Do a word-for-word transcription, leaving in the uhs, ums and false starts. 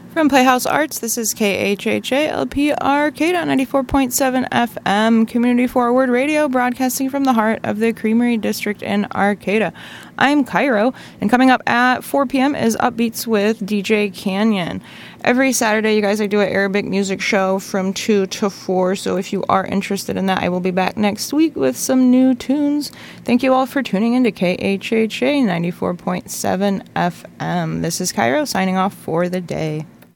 From Playhouse Arts, this is K H H A L P Arcata ninety-four point seven F M, Community Forward Radio, broadcasting from the heart of the Creamery District in Arcata. I'm Cairo, and coming up at four p.m. is Upbeats with D J Canyon. Every Saturday, you guys, I do an Arabic music show from two to four, so if you are interested in that, I will be back next week with some new tunes. Thank you all for tuning in to K H H A ninety-four point seven F M. This is Cairo, signing off for the day.